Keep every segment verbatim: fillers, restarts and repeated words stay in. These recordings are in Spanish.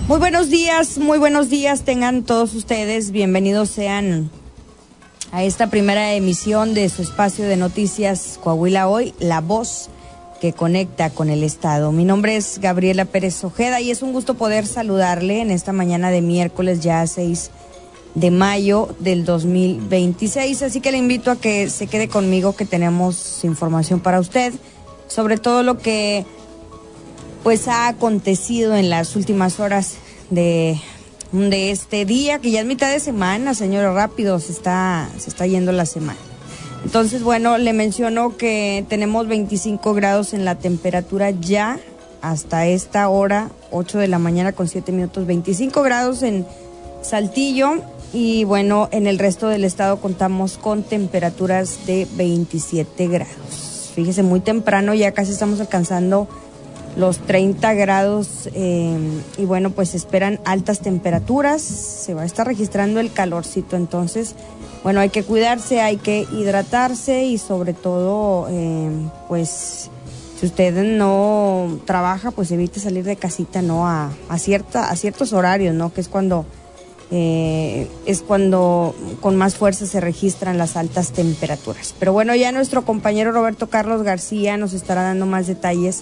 Muy buenos días, muy buenos días tengan todos ustedes, bienvenidos sean a esta primera emisión de su espacio de noticias Coahuila Hoy, la voz que conecta con el Estado. Mi nombre es Gabriela Pérez Ojeda y es un gusto poder saludarle en esta mañana de miércoles ya seis de mayo del dos mil veintiséis, así que le invito a que se quede conmigo que tenemos información para usted sobre todo lo que pues ha acontecido en las últimas horas de, de este día, que ya es mitad de semana, señores, rápido se está, se está yendo la semana. Entonces, bueno, le menciono que tenemos veinticinco grados en la temperatura ya hasta esta hora, ocho de la mañana con siete minutos, veinticinco grados en Saltillo y bueno, en el resto del estado contamos con temperaturas de veintisiete grados. Fíjese, muy temprano, ya casi estamos alcanzando los treinta grados eh, y bueno, pues esperan altas temperaturas, se va a estar registrando el calorcito, entonces, bueno, hay que cuidarse, hay que hidratarse y sobre todo, eh, pues, si usted no trabaja, pues evite salir de casita, ¿no? A, a, cierta, a ciertos horarios, ¿no? Que es cuando, eh, es cuando con más fuerza se registran las altas temperaturas. Pero bueno, ya nuestro compañero Roberto Carlos García nos estará dando más detalles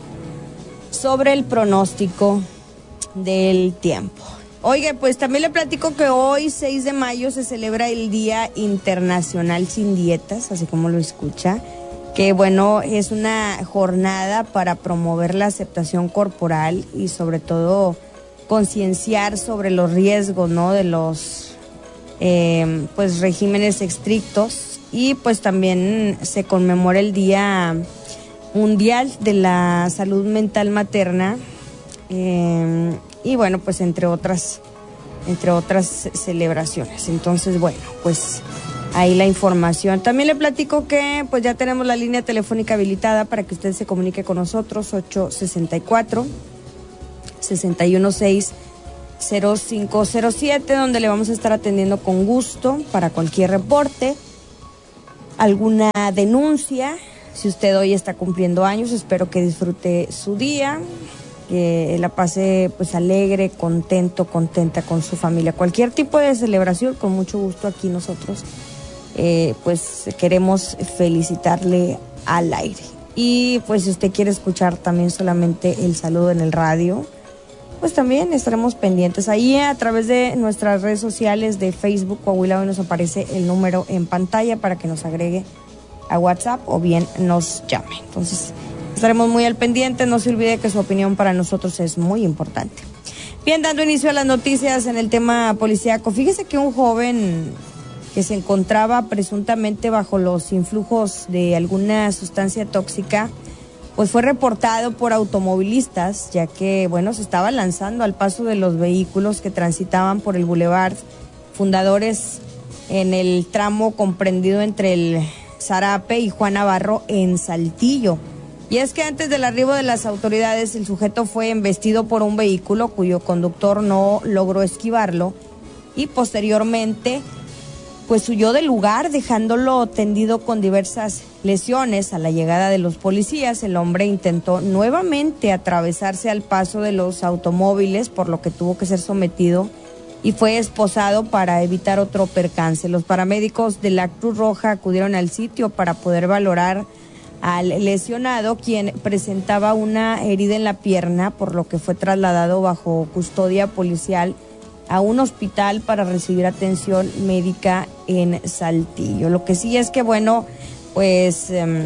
sobre el pronóstico del tiempo. Oiga, pues también le platico que hoy, seis de mayo, se celebra el Día Internacional Sin Dietas, así como lo escucha, que bueno, es una jornada para promover la aceptación corporal y sobre todo concienciar sobre los riesgos, ¿no? De los eh, pues regímenes estrictos y pues también se conmemora el Día Mundial de la Salud Mental Materna eh, y bueno, pues entre otras entre otras celebraciones. Entonces, bueno, pues ahí la información. También le platico que pues ya tenemos la línea telefónica habilitada para que usted se comunique con nosotros, ocho sesenta y cuatro, sesenta y uno seis, cero cinco cero siete, donde le vamos a estar atendiendo con gusto para cualquier reporte, alguna denuncia. Si usted hoy está cumpliendo años, espero que disfrute su día, que la pase pues alegre, contento, contenta con su familia. Cualquier tipo de celebración, con mucho gusto aquí nosotros eh, pues queremos felicitarle al aire. Y pues si usted quiere escuchar también solamente el saludo en el radio, pues también estaremos pendientes. Ahí a través de nuestras redes sociales de Facebook Coahuila Hoy nos aparece el número en pantalla para que nos agregue a WhatsApp o bien nos llame. Entonces estaremos muy al pendiente, no se olvide que su opinión para nosotros es muy importante. Bien, dando inicio a las noticias en el tema policíaco, fíjese que un joven que se encontraba presuntamente bajo los influjos de alguna sustancia tóxica, pues fue reportado por automovilistas, ya que, bueno, se estaba lanzando al paso de los vehículos que transitaban por el Boulevard Fundadores en el tramo comprendido entre el Zarape y Juan Navarro en Saltillo. Y es que antes del arribo de las autoridades, el sujeto fue embestido por un vehículo cuyo conductor no logró esquivarlo y posteriormente pues huyó del lugar dejándolo tendido con diversas lesiones. A la llegada de los policías, el hombre intentó nuevamente atravesarse al paso de los automóviles, por lo que tuvo que ser sometido y fue esposado para evitar otro percance. Los paramédicos de la Cruz Roja acudieron al sitio para poder valorar al lesionado, quien presentaba una herida en la pierna, por lo que fue trasladado bajo custodia policial a un hospital para recibir atención médica en Saltillo. Lo que sí es que, bueno, pues eh,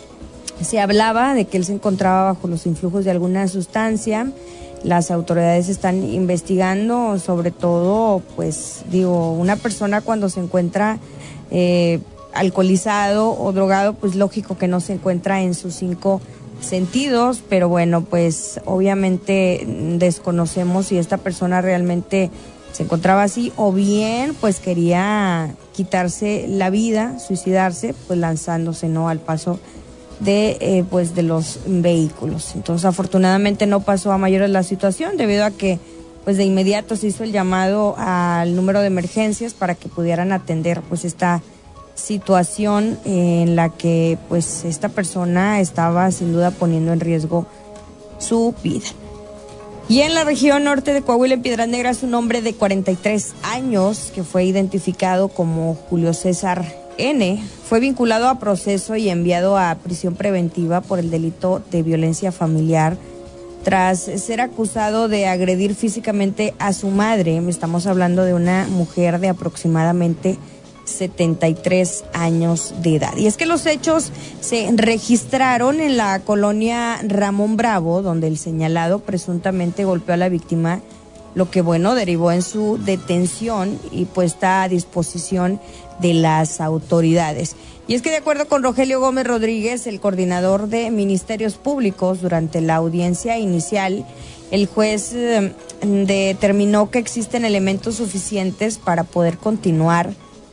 se hablaba de que él se encontraba bajo los influjos de alguna sustancia. Las autoridades están investigando, sobre todo, pues, digo, una persona cuando se encuentra eh, alcoholizado o drogado, pues lógico que no se encuentra en sus cinco sentidos, pero bueno, pues obviamente desconocemos si esta persona realmente se encontraba así o bien pues quería quitarse la vida, suicidarse, pues lanzándose, ¿no?, al paso de eh, pues de los vehículos. Entonces afortunadamente no pasó a mayores la situación, debido a que pues de inmediato se hizo el llamado al número de emergencias para que pudieran atender pues esta situación en la que pues esta persona estaba sin duda poniendo en riesgo su vida. Y en la región norte de Coahuila, en Piedras Negras, un hombre de cuarenta y tres años que fue identificado como Julio César N. fue vinculado a proceso y enviado a prisión preventiva por el delito de violencia familiar tras ser acusado de agredir físicamente a su madre. Estamos hablando de una mujer de aproximadamente setenta y tres años de edad. Y es que los hechos se registraron en la colonia Ramón Bravo, donde el señalado presuntamente golpeó a la víctima, lo que, bueno, derivó en su detención y puesta a disposición de las autoridades. Y es que, de acuerdo con Rogelio Gómez Rodríguez, el coordinador de Ministerios Públicos, durante la audiencia inicial, el juez eh, determinó que existen elementos suficientes para poder continuar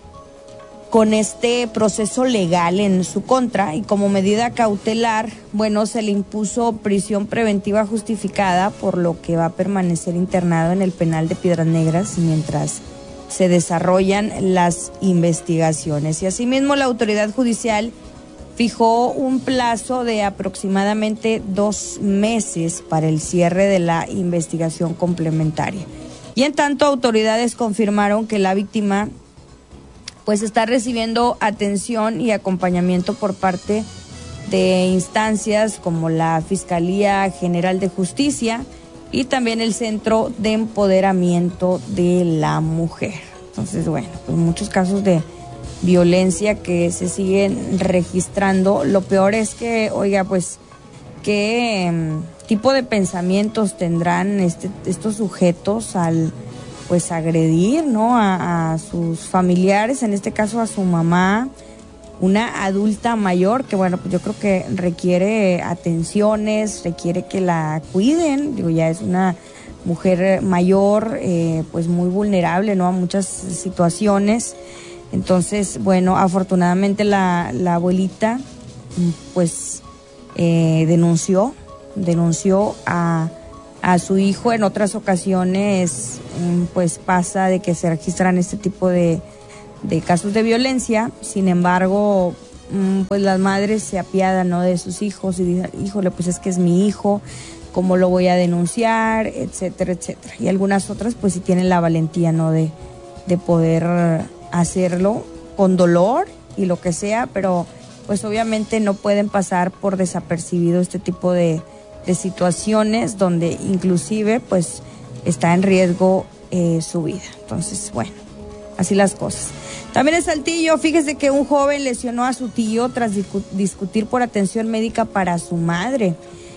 con este proceso legal en su contra, y como medida cautelar, bueno, se le impuso prisión preventiva justificada, por lo que va a permanecer internado en el penal de Piedras Negras mientras se desarrollan las investigaciones. Y asimismo, la autoridad judicial fijó un plazo de aproximadamente dos meses para el cierre de la investigación complementaria. Y en tanto, autoridades confirmaron que la víctima pues está recibiendo atención y acompañamiento por parte de instancias como la Fiscalía General de Justicia y también el Centro de Empoderamiento de la Mujer. Entonces, bueno, pues muchos casos de violencia que se siguen registrando. Lo peor es que, oiga, pues, ¿qué eh, tipo de pensamientos tendrán este, estos sujetos al pues agredir, ¿no?, a, a sus familiares, en este caso a su mamá, una adulta mayor que, bueno, pues yo creo que requiere atenciones, requiere que la cuiden? Digo, ya es una mujer mayor, eh, pues muy vulnerable, ¿no?, a muchas situaciones. Entonces, bueno, afortunadamente la, la abuelita, pues, eh, denunció, denunció a a su hijo. En otras ocasiones pues pasa de que se registran este tipo de, de casos de violencia. Sin embargo, pues las madres se apiadan, ¿no?, de sus hijos y dicen, híjole, pues es que es mi hijo, ¿cómo lo voy a denunciar?, etcétera, etcétera. Y algunas otras pues sí tienen la valentía, ¿no?, de, de poder hacerlo con dolor y lo que sea, pero pues obviamente no pueden pasar por desapercibido este tipo de de situaciones donde inclusive pues está en riesgo eh, su vida. Entonces, bueno, así las cosas. También en Saltillo, fíjese que un joven lesionó a su tío tras discu- discutir por atención médica para su madre.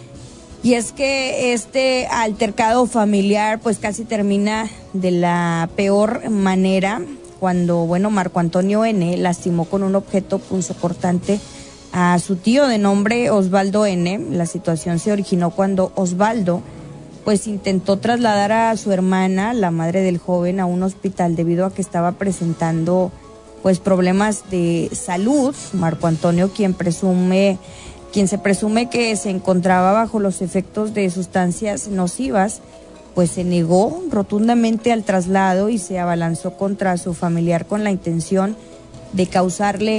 Y es que este altercado familiar pues casi termina de la peor manera cuando, bueno, Marco Antonio N. lastimó con un objeto punzocortante a su tío de nombre Osvaldo N. La situación se originó cuando Osvaldo pues intentó trasladar a su hermana, la madre del joven, a un hospital debido a que estaba presentando pues problemas de salud. Marco Antonio, quien presume, quien se presume que se encontraba bajo los efectos de sustancias nocivas, pues se negó rotundamente al traslado y se abalanzó contra su familiar con la intención de causarle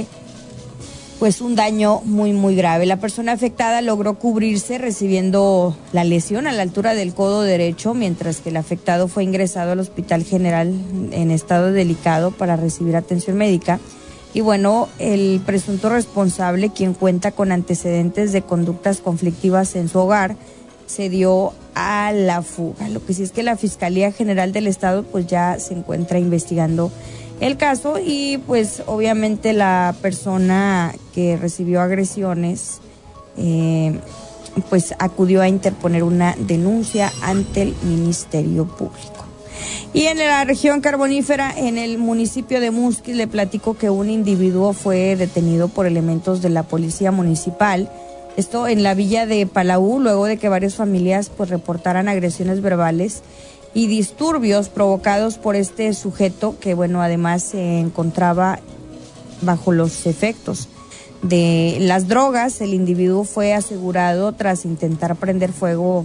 pues un daño muy muy grave. La persona afectada logró cubrirse recibiendo la lesión a la altura del codo derecho, mientras que el afectado fue ingresado al Hospital General en estado delicado para recibir atención médica. Y bueno, el presunto responsable, quien cuenta con antecedentes de conductas conflictivas en su hogar, se dio a la fuga. Lo que sí es que la Fiscalía General del Estado pues ya se encuentra investigando el caso y pues obviamente la persona que recibió agresiones eh, pues acudió a interponer una denuncia ante el Ministerio Público. Y en la región carbonífera, en el municipio de Musquis, le platico que un individuo fue detenido por elementos de la policía municipal. Esto en la villa de Palau, luego de que varias familias pues reportaran agresiones verbales y disturbios provocados por este sujeto que, bueno, además se encontraba bajo los efectos de las drogas. El individuo fue asegurado tras intentar prender fuego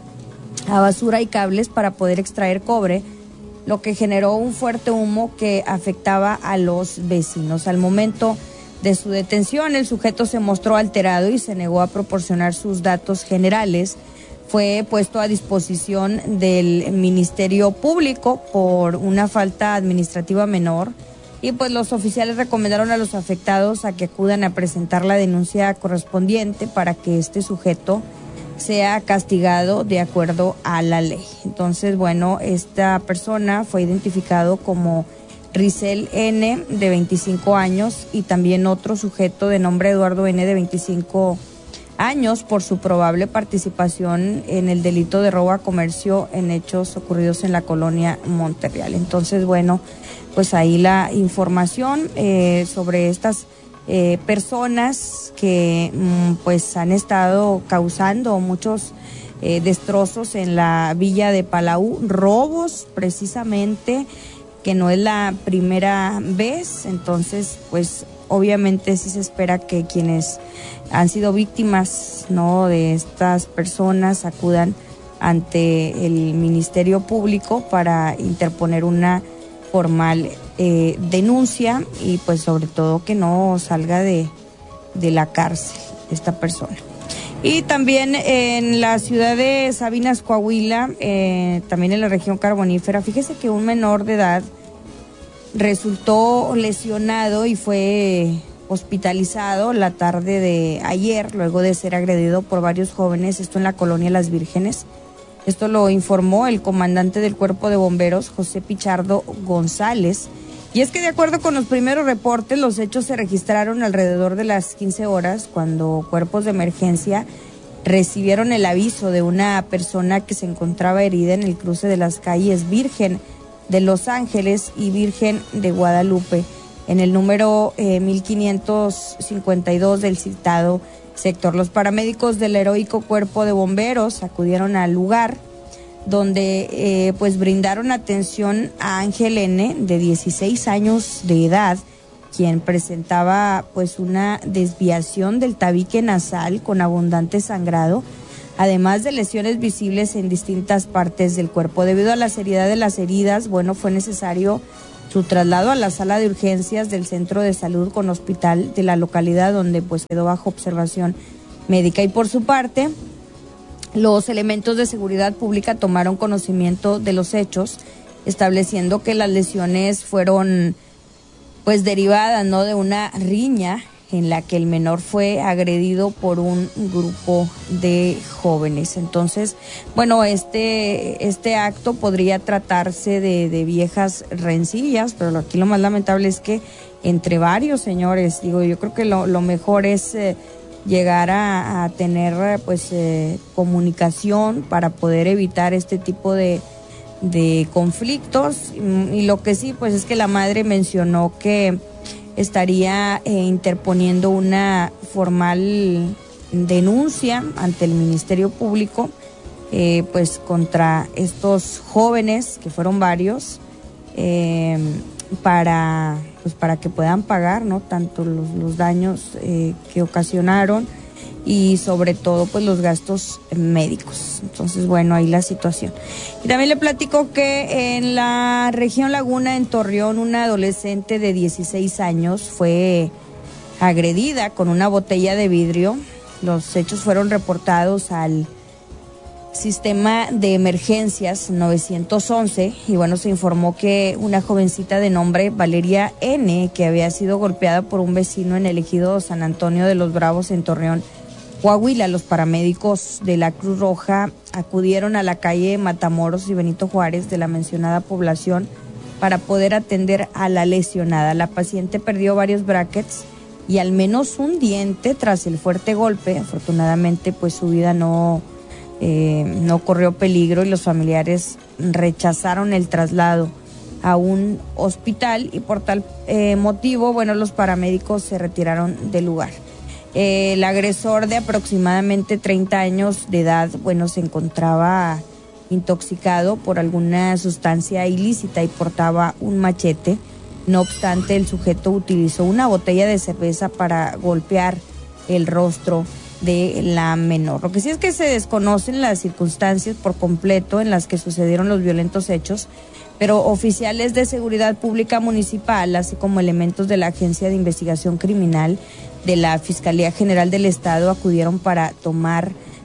a basura y cables para poder extraer cobre, lo que generó un fuerte humo que afectaba a los vecinos. Al momento de su detención, el sujeto se mostró alterado y se negó a proporcionar sus datos generales. fue puesto a disposición del Ministerio Público por una falta administrativa menor, y pues los oficiales recomendaron a los afectados a que acudan a presentar la denuncia correspondiente para que este sujeto sea castigado de acuerdo a la ley. Entonces, bueno, esta persona fue identificado como Rizel N, de veinticinco años, y también otro sujeto de nombre Eduardo N, de veinticinco años, por su probable participación en el delito de robo a comercio en hechos ocurridos en la colonia Monterreal. Entonces, bueno, pues ahí la información eh, sobre estas eh, personas que mm, pues han estado causando muchos eh, destrozos en la villa de Palau, robos precisamente, que no es la primera vez. Entonces, pues obviamente sí se espera que quienes han sido víctimas, ¿no?, de estas personas acudan ante el Ministerio Público para interponer una formal eh, denuncia, y pues sobre todo que no salga de, de la cárcel esta persona. Y también en la ciudad de Sabinas, Coahuila, eh, también en la región carbonífera, fíjese que un menor de edad resultó lesionado y fue hospitalizado la tarde de ayer, luego de ser agredido por varios jóvenes, esto en la colonia Las Vírgenes. Esto lo informó el comandante del Cuerpo de Bomberos, José Pichardo González. Y es que, de acuerdo con los primeros reportes, los hechos se registraron alrededor de las quince horas, cuando cuerpos de emergencia recibieron el aviso de una persona que se encontraba herida en el cruce de las calles Virgen de Los Ángeles y Virgen de Guadalupe, en el número eh, mil quinientos cincuenta y dos del citado sector. Los paramédicos del heroico Cuerpo de Bomberos acudieron al lugar, donde eh, pues brindaron atención a Ángel N, de dieciséis años de edad, quien presentaba pues una desviación del tabique nasal con abundante sangrado, además de lesiones visibles en distintas partes del cuerpo. Debido a la seriedad de las heridas, bueno, fue necesario su traslado a la sala de urgencias del centro de salud con hospital de la localidad, donde pues quedó bajo observación médica. Y por su parte, los elementos de seguridad pública tomaron conocimiento de los hechos, estableciendo que las lesiones fueron pues derivadas, ¿no?, de una riña en la que el menor fue agredido por un grupo de jóvenes. Entonces, bueno, este, este acto podría tratarse de, de viejas rencillas, pero aquí lo más lamentable es que entre varios señores, digo, yo creo que lo, lo mejor es eh, llegar a, a tener pues eh, comunicación para poder evitar este tipo de, de conflictos. Y, y lo que sí, pues es que la madre mencionó que estaría eh, interponiendo una formal denuncia ante el Ministerio Público eh, pues contra estos jóvenes, que fueron varios, eh, para pues para que puedan pagar, ¿no?, tanto los, los daños eh, que ocasionaron y sobre todo pues los gastos médicos. Entonces, bueno, ahí la situación. Y también le platico que en la región Laguna, en Torreón, una adolescente de dieciséis años fue agredida con una botella de vidrio. Los hechos fueron reportados al sistema de emergencias nueve once, y bueno, se informó que una jovencita de nombre Valeria N, que había sido golpeada por un vecino en el ejido San Antonio de los Bravos, en Torreón, Coahuila. Los paramédicos de la Cruz Roja acudieron a la calle Matamoros y Benito Juárez de la mencionada población para poder atender a la lesionada. La paciente perdió varios brackets y al menos un diente tras el fuerte golpe. Afortunadamente, pues su vida no, eh, no corrió peligro, y los familiares rechazaron el traslado a un hospital, y por tal eh, motivo, bueno, los paramédicos se retiraron del lugar. Eh, el agresor, de aproximadamente treinta años de edad, bueno, se encontraba intoxicado por alguna sustancia ilícita y portaba un machete. No obstante, el sujeto utilizó una botella de cerveza para golpear el rostro de la menor. Lo que sí es que se desconocen las circunstancias por completo en las que sucedieron los violentos hechos, pero oficiales de seguridad pública municipal, así como elementos de la Agencia de Investigación Criminal de la Fiscalía General del Estado, acudieron para tomar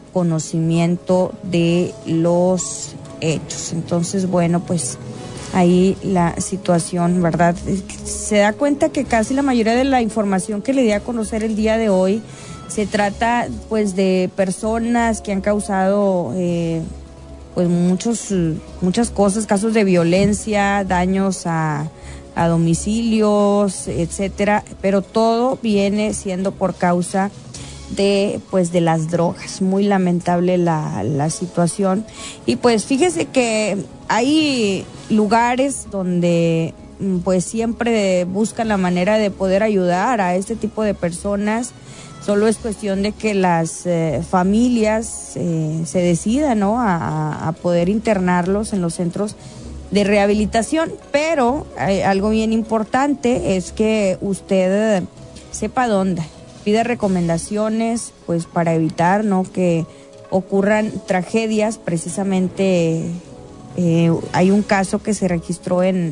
conocimiento de los hechos. Entonces, bueno, pues ahí la situación, ¿verdad? Se da cuenta que casi la mayoría de la información que le di a conocer el día de hoy se trata pues de personas que han causado eh, pues muchos, muchas cosas, casos de violencia, daños a, a domicilios, etcétera, pero todo viene siendo por causa de pues de las drogas. Muy lamentable la, la situación. Y pues fíjese que hay lugares donde pues siempre buscan la manera de poder ayudar a este tipo de personas. Solo es cuestión de que las eh, familias eh, se decidan, ¿no?, a, a poder internarlos en los centros de rehabilitación. Pero eh, algo bien importante es que usted sepa dónde, pide recomendaciones pues para evitar, ¿no?, que ocurran tragedias. Precisamente eh, hay un caso que se registró en,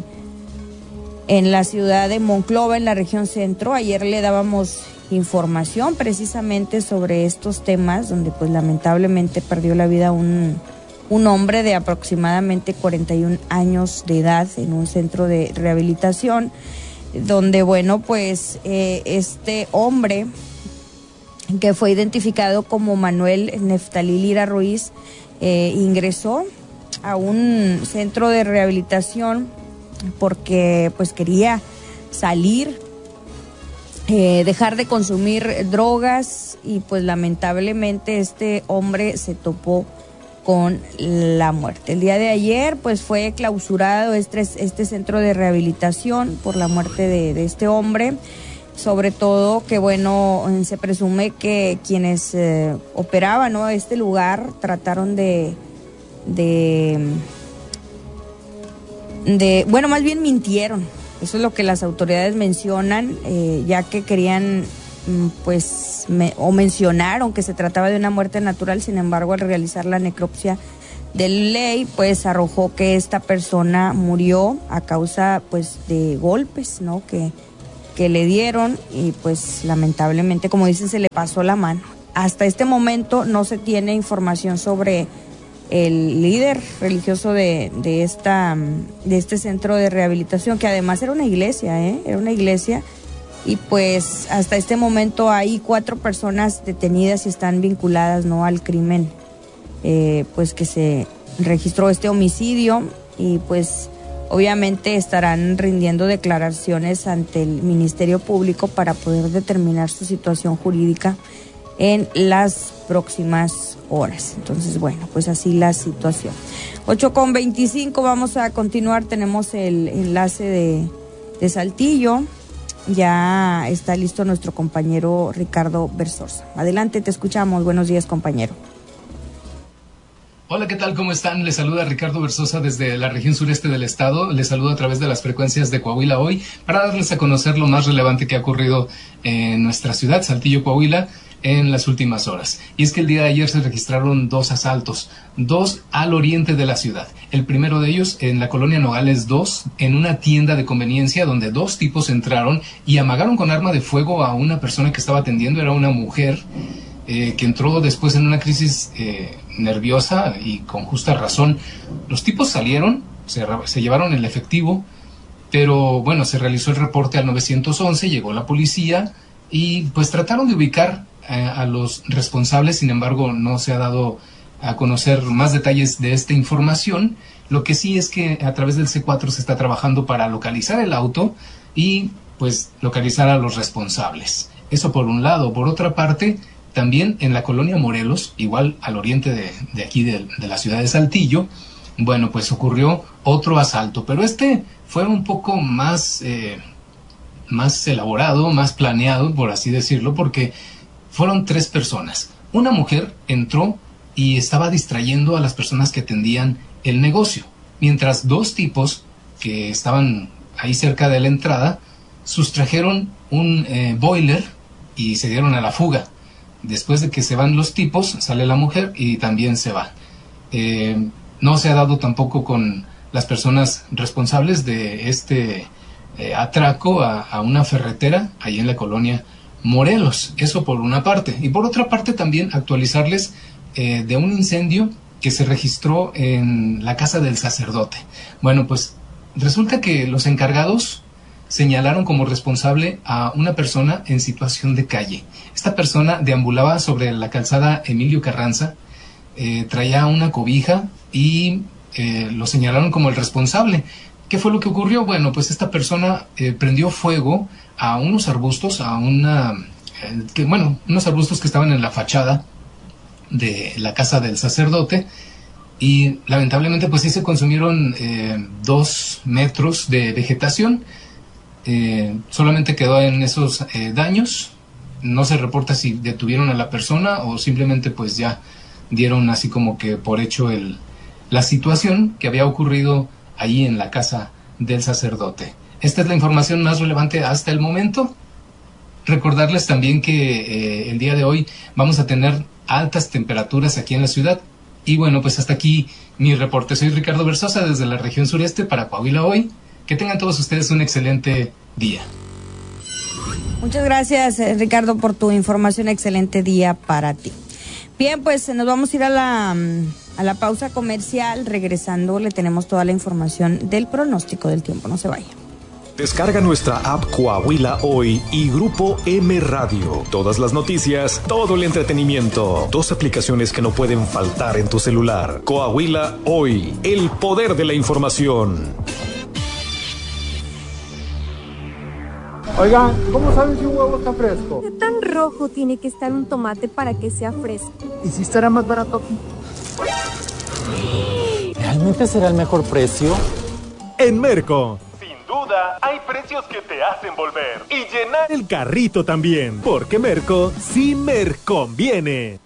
en la ciudad de Monclova, en la región centro. Ayer le dábamos información precisamente sobre estos temas, donde pues lamentablemente perdió la vida un, un hombre de aproximadamente cuarenta y un años de edad en un centro de rehabilitación, donde bueno pues eh, este hombre, que fue identificado como Manuel Neftalí Lira Ruiz, eh, ingresó a un centro de rehabilitación porque pues quería salir, Eh, dejar de consumir drogas, y pues lamentablemente este hombre se topó con la muerte. El día de ayer pues fue clausurado este, este centro de rehabilitación por la muerte de, de este hombre. Sobre todo que bueno, se presume que quienes eh, operaban, ¿no?, este lugar trataron de, de, de, bueno, más bien mintieron. Eso es lo que las autoridades mencionan, eh, ya que querían, pues, me, o mencionaron que se trataba de una muerte natural. Sin embargo, al realizar la necropsia de ley, pues arrojó que esta persona murió a causa, pues, de golpes, ¿no?, que, que le dieron, y pues lamentablemente, como dicen, se le pasó la mano. Hasta este momento no se tiene información sobre el líder religioso de, de esta de este centro de rehabilitación, que además era una iglesia, ¿eh? Era una iglesia, y pues hasta este momento hay cuatro personas detenidas y están vinculadas, ¿no?, al crimen, eh, pues que se registró este homicidio, y pues obviamente estarán rindiendo declaraciones ante el Ministerio Público para poder determinar su situación jurídica en las próximas horas. Entonces, bueno, pues así la situación. ocho con veinticinco, vamos a continuar. Tenemos el enlace de, de Saltillo. Ya está listo nuestro compañero Ricardo Versosa. Adelante, te escuchamos. Buenos días, compañero. Hola, ¿qué tal? ¿Cómo están? Les saluda Ricardo Versosa desde la región sureste del estado. Les saludo a través de las frecuencias de Coahuila Hoy para darles a conocer lo más relevante que ha ocurrido en nuestra ciudad, Saltillo, Coahuila, en las últimas horas. Y es que el día de ayer se registraron dos asaltos, dos al oriente de la ciudad. El primero de ellos en la colonia Nogales dos, en una tienda de conveniencia donde dos tipos entraron y amagaron con arma de fuego a una persona que estaba atendiendo. Era una mujer eh, que entró después en una crisis eh, nerviosa y con justa razón. Los tipos salieron, se, se llevaron el efectivo, pero bueno, se realizó el reporte al nueve once, llegó la policía y pues trataron de ubicar a los responsables. Sin embargo, no se ha dado a conocer más detalles de esta información. Lo que sí es que a través del C cuatro se está trabajando para localizar el auto y pues localizar a los responsables. Eso por un lado. Por otra parte, también en la colonia Morelos, igual al oriente de, de aquí de, de la ciudad de Saltillo, bueno, pues ocurrió otro asalto, pero este fue un poco más, eh, más elaborado, más planeado, por así decirlo, porque fueron tres personas. Una mujer entró y estaba distrayendo a las personas que atendían el negocio, mientras dos tipos que estaban ahí cerca de la entrada sustrajeron un eh, boiler y se dieron a la fuga. Después de que se van los tipos, sale la mujer y también se va. Eh, no se ha dado tampoco con las personas responsables de este eh, atraco a, a una ferretera ahí en la colonia Morelos. Eso por una parte. Y por otra parte también actualizarles eh, de un incendio que se registró en la casa del sacerdote. Bueno, pues resulta que los encargados señalaron como responsable a una persona en situación de calle. Esta persona deambulaba sobre la calzada Emilio Carranza, eh, traía una cobija y eh, lo señalaron como el responsable. ¿Qué fue lo que ocurrió? Bueno, pues esta persona eh, prendió fuego a unos arbustos, a una, eh, que, bueno, unos arbustos que estaban en la fachada de la casa del sacerdote, y lamentablemente pues sí se consumieron eh, dos metros de vegetación. Eh, solamente quedó en esos eh, daños. No se reporta si detuvieron a la persona o simplemente pues ya dieron así como que por hecho el, la situación que había ocurrido allí en la casa del sacerdote. Esta es la información más relevante hasta el momento. Recordarles también que eh, el día de hoy vamos a tener altas temperaturas aquí en la ciudad. Y bueno, pues hasta aquí mi reporte. Soy Ricardo Versosa desde la región sureste para Coahuila Hoy. Que tengan todos ustedes un excelente día. Muchas gracias, Ricardo, por tu información. Excelente día para ti. Bien, pues nos vamos a ir a la, a la pausa comercial. Regresando, le tenemos toda la información del pronóstico del tiempo. No se vaya. Descarga nuestra app Coahuila Hoy y Grupo M Radio. Todas las noticias, todo el entretenimiento. Dos aplicaciones que no pueden faltar en tu celular. Coahuila Hoy, el poder de la información. Oigan, ¿cómo saben si un huevo está fresco? ¿Qué tan rojo tiene que estar un tomate para que sea fresco? ¿Y si estará más barato aquí? ¿Realmente será el mejor precio? En Merco. Sin duda, hay precios que te hacen volver y llenar el carrito también, porque Merco sí me conviene.